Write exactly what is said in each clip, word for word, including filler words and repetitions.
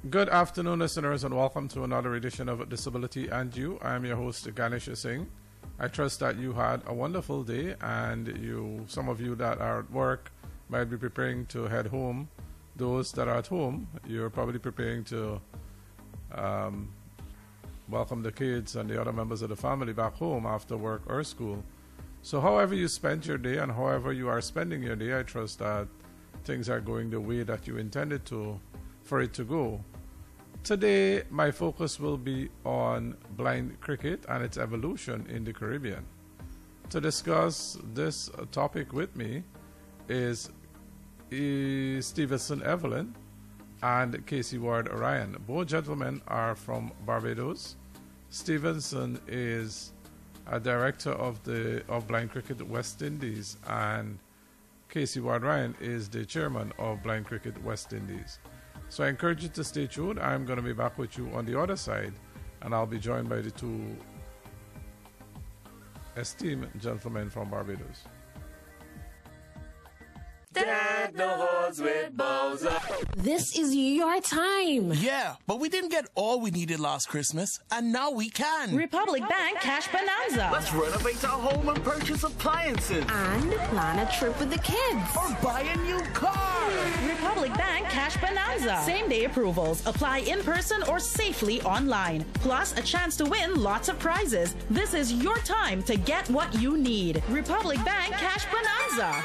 Good afternoon, listeners, and welcome to another edition of Disability and You. I am your host, Ganesh Singh. I trust that you had a wonderful day, and you, some of you that are at work might be preparing to head home. Those that are at home, you're probably preparing to um, welcome the kids and the other members of the family back home after work or school. So however you spent your day and however you are spending your day, I trust that things are going the way that you intended to for it to go. Today, my focus will be on blind cricket and its evolution in the Caribbean. To discuss this topic with me is, is Stevenson Evelyn and Casey Ward Ryan. Both gentlemen are from Barbados. Stevenson is a director of the of Blind Cricket West Indies, and Casey Ward Ryan is the chairman of Blind Cricket West Indies. So I encourage you to stay tuned. I'm going to be back with you on the other side, and I'll be joined by the two esteemed gentlemen from Barbados. Dad knows with Bowser. This is your time. Yeah, but we didn't get all we needed last Christmas, and now we can. Republic Bank Cash Bonanza. Let's renovate our home and purchase appliances. And plan a trip with the kids. Or buy a new car. Republic Bank Cash Bonanza. Same day approvals. Apply in person or safely online. Plus a chance to win lots of prizes. This is your time to get what you need. Republic Bank Cash Bonanza.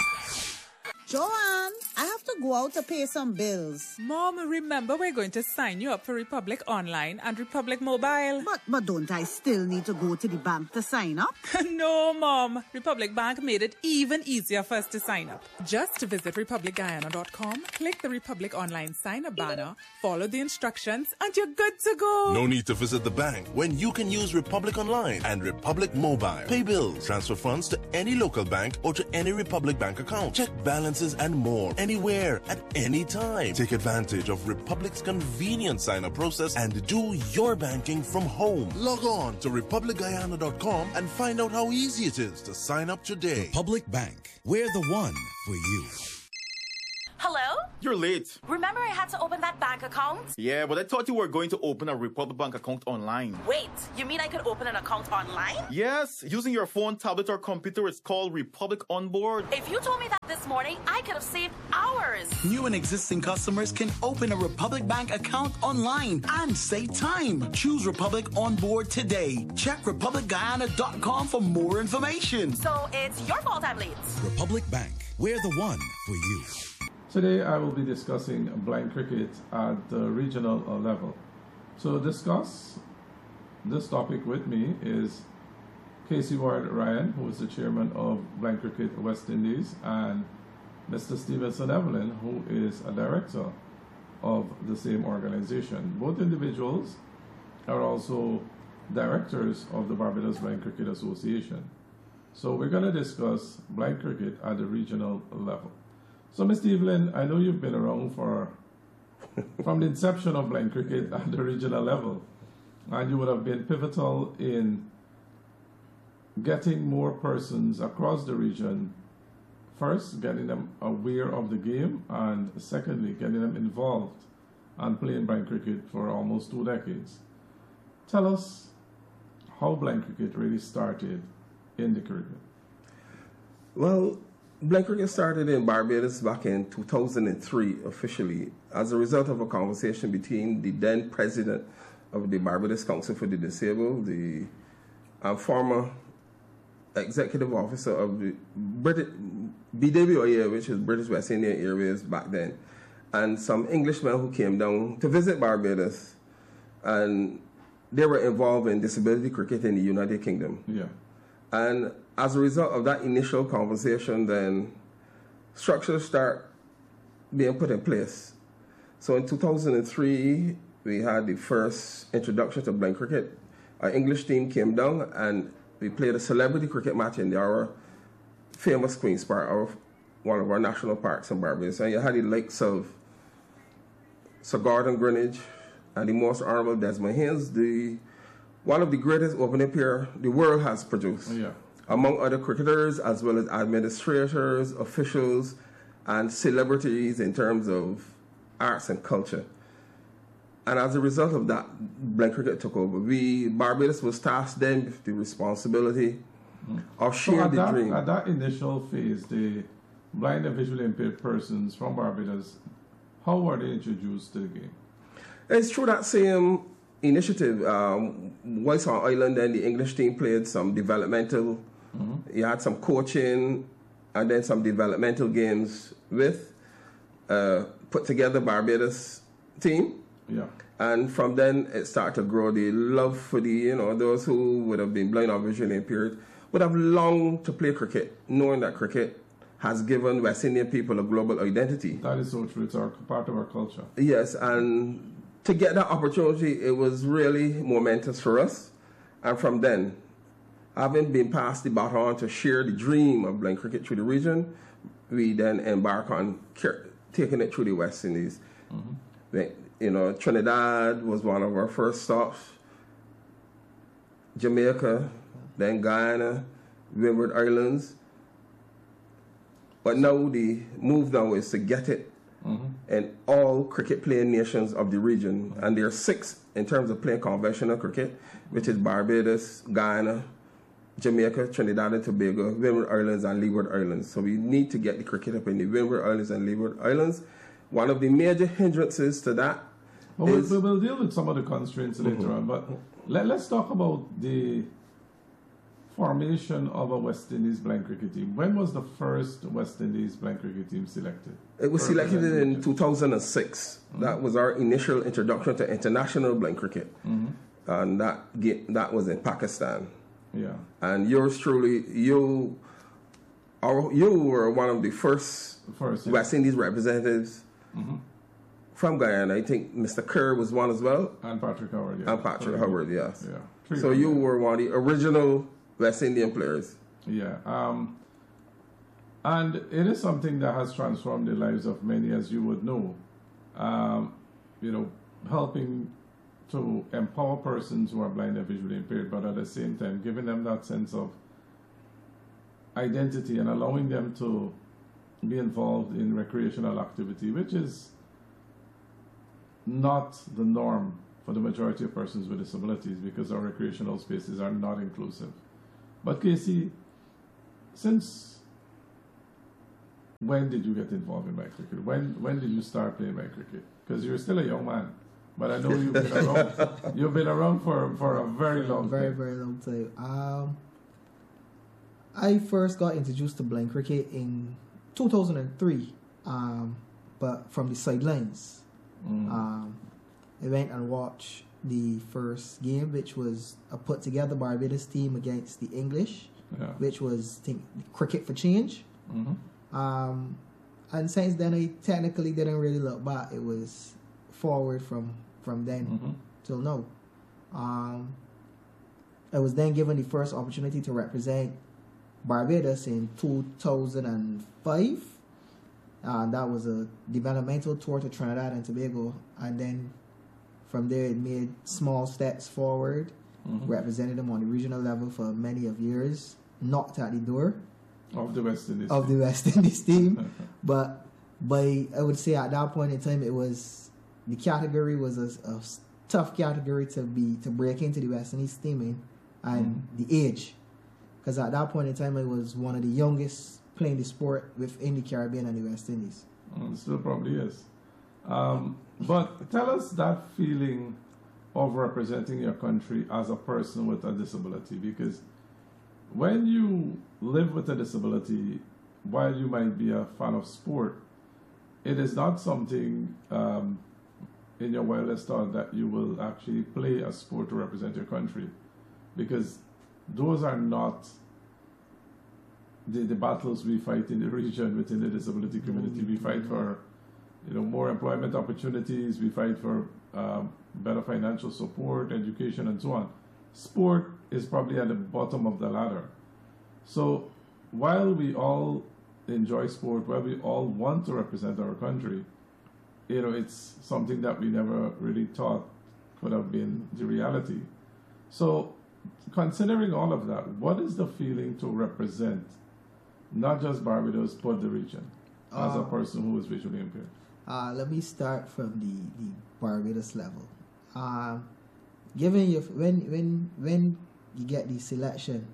Joanne, I have to go out to pay some bills. Mom, remember we're going to sign you up for Republic Online and Republic Mobile. But, but don't I still need to go to the bank to sign up? No, Mom. Republic Bank made it even easier for us to sign up. Just visit republic guyana dot com, click the Republic Online sign up banner, follow the instructions, and you're good to go. No need to visit the bank when you can use Republic Online and Republic Mobile. Pay bills, transfer funds to any local bank or to any Republic Bank account. Check balances and more anywhere at any time. Take advantage of Republic's convenient sign-up process and do your banking from home. Log on to republic guyana dot com and find out how easy it is to sign up today. Republic Bank, we're the one for you. Hello? You're late. Remember I had to open that bank account? Yeah, but I thought you were going to open a Republic Bank account online. Wait, you mean I could open an account online? Yes, using your phone, tablet, or computer. It's called Republic Onboard. If you told me that this morning, I could have saved hours. New and existing customers can open a Republic Bank account online and save time. Choose Republic Onboard today. Check republic guyana dot com for more information. So it's your fault I'm late. Republic Bank, we're the one for you. Today I will be discussing blind cricket at the regional level. So to discuss this topic with me is Casey Ward Ryan, who is the chairman of Blind Cricket West Indies, and Mister Stevenson Evelyn, who is a director of the same organization. Both individuals are also directors of the Barbados Blind Cricket Association. So we're going to discuss blind cricket at the regional level. So, Mister Evelyn, I know you've been around for from the inception of blind cricket at the regional level, and you would have been pivotal in getting more persons across the region, first, getting them aware of the game, and secondly, getting them involved and playing blind cricket for almost two decades. Tell us how blind cricket really started in the Caribbean. Well, blind cricket started in Barbados back in two thousand three officially as a result of a conversation between the then president of the Barbados Council for the Disabled, the uh, former executive officer of the British B W I A, which is British West Indian Airways back then, and some Englishmen who came down to visit Barbados, and they were involved in disability cricket in the United Kingdom. Yeah. And as a result of that initial conversation, then structures start being put in place. So in two thousand three, we had the first introduction to blind cricket. Our English team came down and we played a celebrity cricket match in our famous Queen's Park, our, one of our national parks in Barbados. And you had the likes of Sir Gordon Greenidge and the Most Honorable Desmond Haynes, the one of the greatest opening pair the world has produced. Yeah. Among other cricketers, as well as administrators, officials, and celebrities in terms of arts and culture. and as a result of that, blind cricket took over. We Barbados was tasked then with the responsibility mm. of so sharing at the that, dream. At that initial phase, the blind and visually impaired persons from Barbados, how were they introduced to the game? It's through that same initiative. Um, Whilst on Island, then the English team played some developmental. Mm-hmm. You had some coaching, and then some developmental games with uh, put together Barbados team. Yeah. And from then it started to grow. The love for the, you know, those who would have been blind or visually impaired would have longed to play cricket, knowing that cricket has given West Indian people a global identity. That is so true. It's our, part of our culture. Yes, and to get that opportunity, it was really momentous for us. And from then, having been passed the baton to share the dream of blind cricket through the region, we then embark on taking it through the West Indies. Mm-hmm. They, you know, Trinidad was one of our first stops. Jamaica, then Guyana, Windward Islands. But now the move now is to get it mm-hmm. in all cricket playing nations of the region. Mm-hmm. And there are six in terms of playing conventional cricket, which is Barbados, Guyana, Jamaica, Trinidad and Tobago, Windward Islands, and Leeward Islands. So we need to get the cricket up in the Windward Islands and Leeward Islands. One of the major hindrances to that well, is... We will deal with some of the constraints mm-hmm. later on, but let, let's talk about the formation of a West Indies blind cricket team. When was the first West Indies blind cricket team selected? It was selected in two thousand six. Mm-hmm. That was our initial introduction to international blind cricket. Mm-hmm. And that, that was in Pakistan. Yeah. And yours truly, you our, you were one of the first, first yeah. West Indies representatives mm-hmm. from Guyana. I think Mister Kerr was one as well. And Patrick Howard, yeah. And Patrick so, Howard, yes. Yeah. Three so you were one of the original West Indian players. Yeah. Um, and it is something that has transformed the lives of many, as you would know. Um, you know, helping to empower persons who are blind and visually impaired, but at the same time giving them that sense of identity and allowing them to be involved in recreational activity, which is not the norm for the majority of persons with disabilities because our recreational spaces are not inclusive. But Casey, since when did you get involved in blind cricket? When when did you start playing blind cricket? Because you're still a young man. But I know you've been around. You've been around for for a very long very, time. Very, very long time. Um, I first got introduced to blind cricket in two thousand three, um, but from the sidelines. Mm. Um, I went and watched the first game, which was a put together Barbados team against the English, yeah. which was I think Cricket for Change. Mm-hmm. Um, and since then, I technically didn't really look back. It was forward from from then mm-hmm. till now. Um, I was then given the first opportunity to represent Barbados in two thousand five. Uh, that was a developmental tour to Trinidad and Tobago, and then from there it made small steps forward, mm-hmm. represented them on the regional level for many of years, knocked at the door of the West Indies of team. the West Indies team, but by I would say at that point in time it was the category was a, a tough category to be to break into the West Indies team in, and mm-hmm. the age, because at that point in time I was one of the youngest playing the sport within the Caribbean and the West Indies. Mm, still probably is. Um, but tell us that feeling of representing your country as a person with a disability, because when you live with a disability, while you might be a fan of sport, it is not something um, in your wildest thought that you will actually play a sport to represent your country, because those are not the, the battles we fight in the region within the disability community. We fight for, you know, more employment opportunities. We fight for um, better financial support, education, and so on. Sport is probably at the bottom of the ladder. So while we all enjoy sport, while we all want to represent our country, you know, it's something that we never really thought could have been the reality. So considering all of that, what is the feeling to represent not just Barbados, but the region, as uh, a person who is visually impaired? Uh, let me start from the, the Barbados level. Um, given your when when when you get the selection,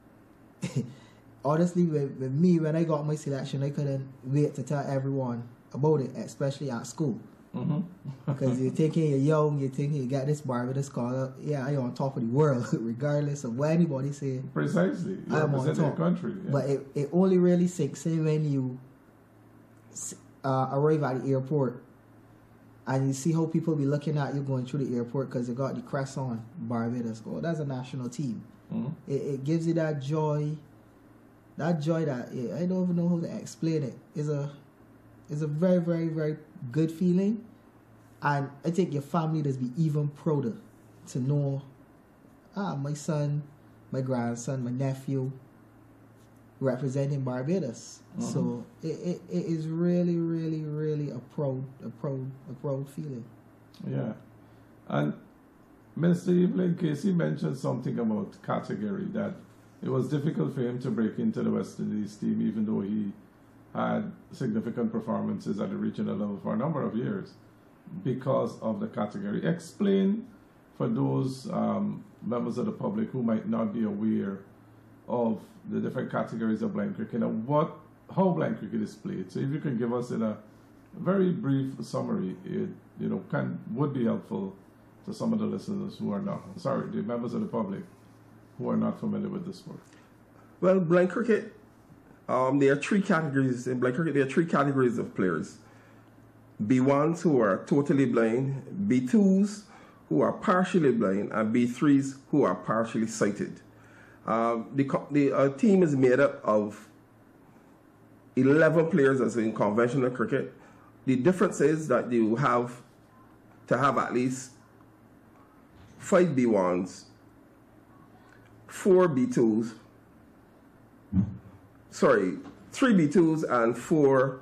honestly, with, with me when I got my selection, I couldn't wait to tell everyone about it, especially at school. Mm-hmm. Because you're thinking you're young, you're thinking you got this Barbados call, yeah, you're on top of the world, regardless of what anybody say. Precisely, you I'm on represent your top. country. Yeah. But it, it only really sinks in when you uh, arrive at the airport and you see how people be looking at you going through the airport because you got the crest on Barbados. Oh, that's a national team. Mm-hmm. It, it gives you that joy, that joy that yeah, I don't even know how to explain it. It's a It's a very, very, very good feeling. And I think your family does be even prouder to know, ah, my son, my grandson, my nephew representing Barbados. Mm-hmm. So it, it, it is really, really, really a proud, a proud, a proud feeling. Yeah. And Minister Evelyn Casey mentioned something about category, that it was difficult for him to break into the West Indies team, even though he had significant performances at the regional level for a number of years because of the category. Explain for those um, members of the public who might not be aware of the different categories of blind cricket and what, how blind cricket is played. So if you can give us in a very brief summary, it you know can would be helpful to some of the listeners who are not, sorry, the members of the public who are not familiar with the sport. Well, blind cricket, Um, there are three categories in blind cricket. There are three categories of players: B ones who are totally blind, B twos who are partially blind, and B threes who are partially sighted. Uh, the the uh, team is made up of eleven players, as in conventional cricket. The difference is that you have to have at least five B ones, four B twos. Sorry, three B twos and four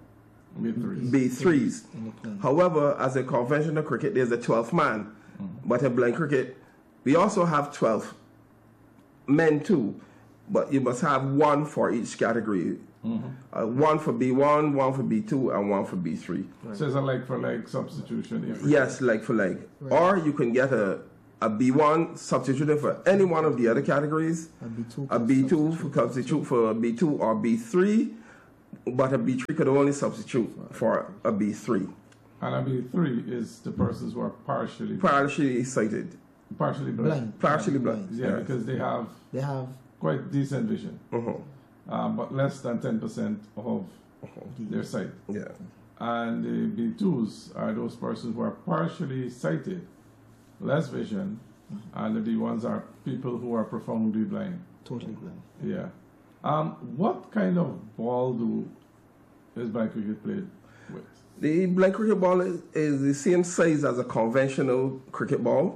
B threes. However, as in conventional cricket, there's a twelfth man. Mm-hmm. But in blind cricket, we also have twelve men too. But you must have one for each category. Mm-hmm. Uh, one for B one, one for B two, and one for B three. Right. So it's a leg for leg substitution. If yes, leg for leg. Right. Or you can get a A B one substituted for any one of the other categories. A B two, a B two for substitute for a B two or B three, but a B three could only substitute for a B three. And a B three is the persons who are partially partially sighted, partially blind, blind. partially blind. Yeah, yeah, because they have they have quite decent vision, uh-huh. um, but less than ten percent of uh-huh. their sight. Yeah, and the B twos are those persons who are partially sighted, less vision, and the B ones are people who are profoundly blind. Totally blind. Yeah. Um, what kind of ball do is blind cricket played with? The blind cricket ball is, is the same size as a conventional cricket ball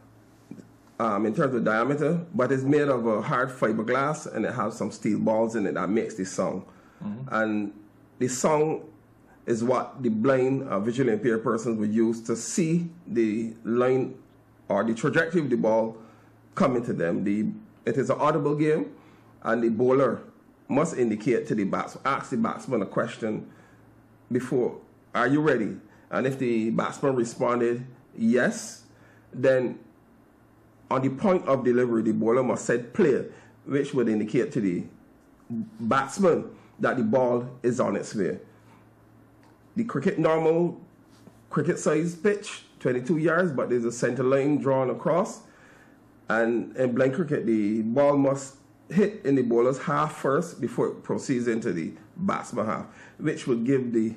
um, in terms of diameter, but it's made of a hard fiberglass and it has some steel balls in it that makes the song. Mm-hmm. And the song is what the blind uh, visually impaired persons would use to see the line or the trajectory of the ball coming to them. The, it is an audible game, and the bowler must indicate to the batsman, ask the batsman a question before, are you ready? And if the batsman responded yes, then on the point of delivery, the bowler must say play, which would indicate to the batsman that the ball is on its way. The cricket normal cricket size pitch, twenty-two yards, but there's a center line drawn across. And in blind cricket, the ball must hit in the bowler's half first before it proceeds into the batsman half, which would give the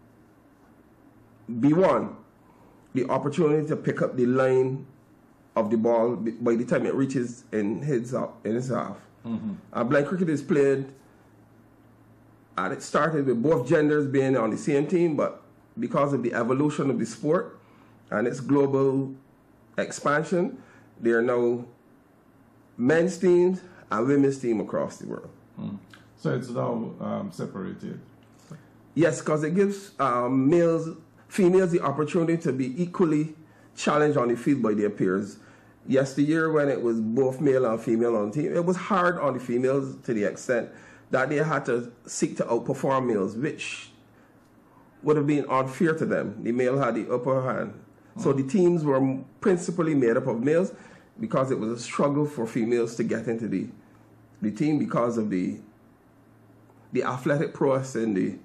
B one the opportunity to pick up the line of the ball by the time it reaches in his, in his half. Mm-hmm. Uh, blind cricket is played, and it started with both genders being on the same team, but because of the evolution of the sport and its global expansion, there are now men's teams and women's teams across the world. Mm. So it's now um, separated? Yes, because it gives um, males, females the opportunity to be equally challenged on the field by their peers. Yesteryear, when it was both male and female on the team, it was hard on the females to the extent that they had to seek to outperform males, which would have been unfair to them. The male had the upper hand. So the teams were principally made up of males because it was a struggle for females to get into the the team because of the the athletic prowess and the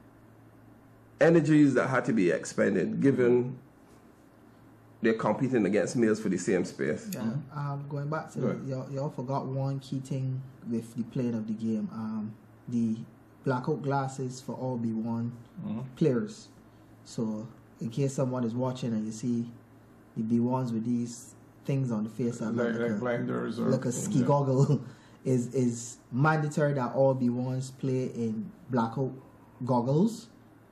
energies that had to be expended given they're competing against males for the same space. Yeah. Um, going back to Good. y'all, y'all forgot one key thing with the playing of the game. Um, the blackout glasses for all B one Mm-hmm. players. So in case someone is watching and you see the B ones with these things on the face that Like- look like like, blinders a, or- like a ski yeah. goggle is is mandatory that all B ones play in blackout goggles,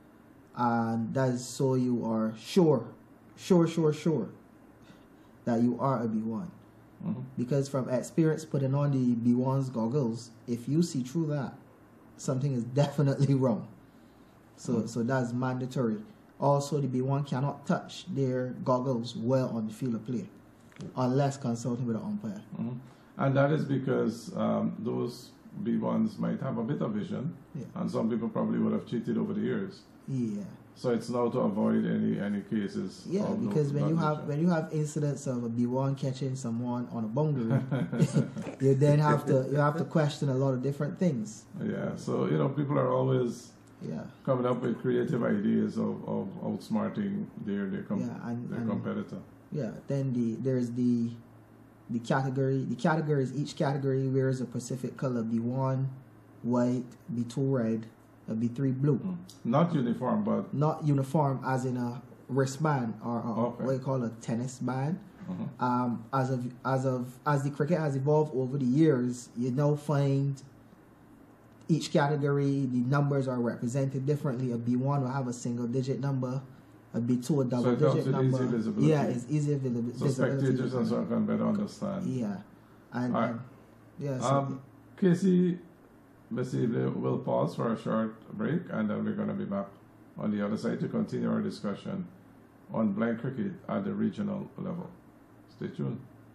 and that is so you are sure, sure, sure, sure that you are a B one. Mhm. Because from experience putting on the B one's goggles, if you see through that, something is definitely wrong. So Mhm. so that's mandatory. Also, the B one cannot touch their goggles well on the field of play unless consulting with an umpire. Mhm. And that is because um, those B ones might have a bit of vision, Yeah. and some people probably would have cheated over the years. Yeah. So it's now to avoid any any cases. Yeah, of no- because when you non-vision. have when you have incidents of a B one catching someone on a boundary, you then have to you have to question a lot of different things. Yeah, so you know, people are always Yeah. coming up with creative ideas of, of outsmarting their their, com- Yeah, and- their and- competitor. Yeah. Then the there's the the category. The categories each category wears a specific color: B one white, B two red, a B three blue. Not uniform, but Not uniform as in a wristband or a, Okay. what you call a tennis band. Mhm. Um, as of as of as the cricket has evolved over the years, you now find each category the numbers are represented differently. A B one will have a single digit number, a B two a double it helps digit with number. easy visibility. Yeah, it's easy vis- so visibility. spectators and so on can better understand. Yeah, and, All right. and yeah, so Um, Casey, basically, we'll pause for a short break, and then we're going to be back on the other side to continue our discussion on blind cricket at the regional level. Stay tuned.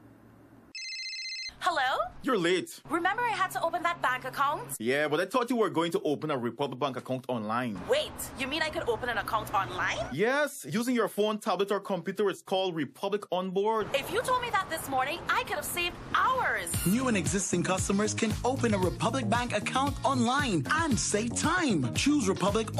Hello? You're late. Remember I had to open that bank account? Yeah, but I thought you were going to open a Republic Bank account online. Wait, you mean I could open an account online? Yes, using your phone, tablet, or computer. It's called Republic Onboard. If you told me that this morning, I could have saved hours. New and existing customers can open a Republic Bank account online and save time. Choose Republic